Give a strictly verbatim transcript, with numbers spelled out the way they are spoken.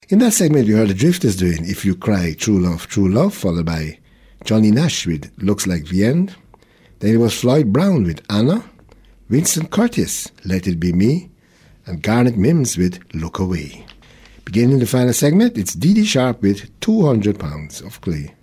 In that segment, you heard the Drifters doing If You Cry, True Love, True Love, followed by Johnny Nash with Looks Like the End. Then it was Floyd Brown with Anna, Winston Curtis, Let It Be Me, and Garnet Mims with Look Away. Beginning the final segment, it's Dee Dee Sharp with two hundred pounds of Clay.